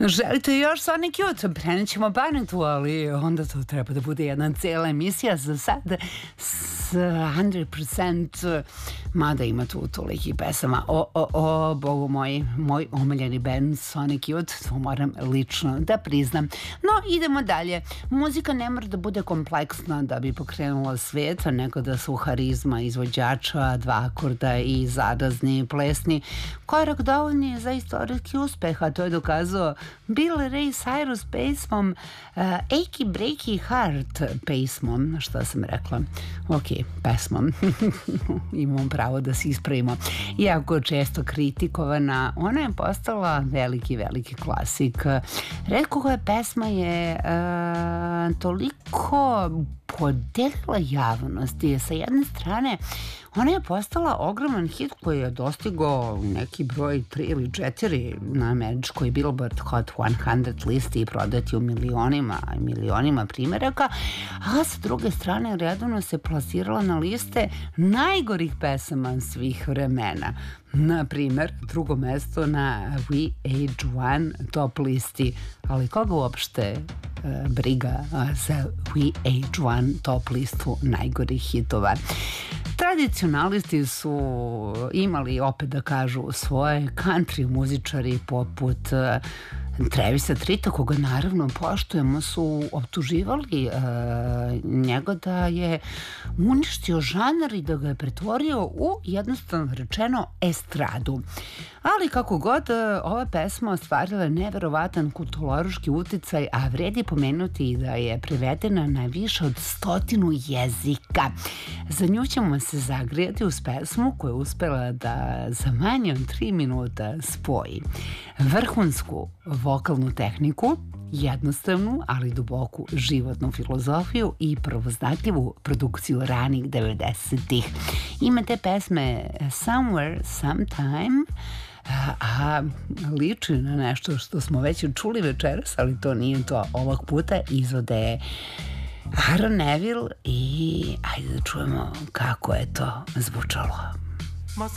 Želite još Sonic Youth? Prenit ćemo Barnetu, ali onda to treba da bude jedna cijela emisija. Za sad s 100%, mada ima tu toliki pesama. Bogu moj omiljeni band Sonic Youth, to moram lično da priznam. No, idemo dalje. Muzika ne mora da bude kompleksna da bi pokrenula svijet, nego da su harizma izvođača, dva akorda i zarazni plesni korak dovoljni za istorijski uspeh, a to je dokazao Bill Ray Cyrus pesmom Achy Breaky Heart pesmom, šta sam rekla? Ok, pesmom. Imamo pravo da se ispravimo. Iako često kritikovana, ona je postala veliki klasik. Retko koja pesma je toliko podelila javnosti. Sa jedne strane, ona je postala ogroman hit koji je dostigao neki broj 3 ili 4 na američkoj Billboard Hot 100 listi i prodati u milionima primjeraka, a sa druge strane redovno se plasirala na liste najgorih pesama svih vremena. Na primer, drugo mesto na VH1 top listi, ali koga uopšte briga za VH1 top listu najgorih hitova. Tradicionalisti su imali, opet da kažu, svoje country muzičari poput Travisa Tritta, koga naravno poštujemo, su optuživali njega da je uništio žanar i da ga je pretvorio u, jednostavno rečeno, estradu. Ali kako god, ova pesma ostvarila je neverovatan kulturološki uticaj, a vredi pomenuti da je prevedena na više od 100 jezika. Za nju ćemo se zagrijati uz pesmu koja je uspela da za manje od 3 minuta spoji vrhunsku vokalnu tehniku, jednostavnu, ali duboku životnu filozofiju i prepoznatljivu produkciju ranih 90-ih. Ime te pesme Somewhere, Sometime, a liči na nešto što smo već čuli večeras, ali to nije to ovog puta. Izvode Aaron Neville i ajde da čujemo kako je to zvučalo.